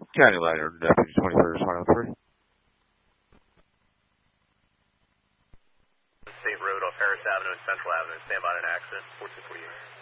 County Liner, Deputy 21st, 103. State Road off Harris Avenue and Central Avenue. Stand by an accident. 4248.